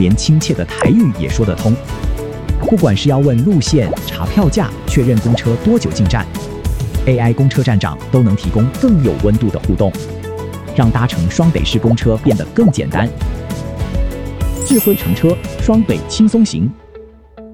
连亲切的台语也说得通。不管是要问路线、查票价、确认公车多久进站，AI 公车站长都能提供更有温度的互动，让搭乘双北市公车变得更简单。智慧乘车，双北轻松行。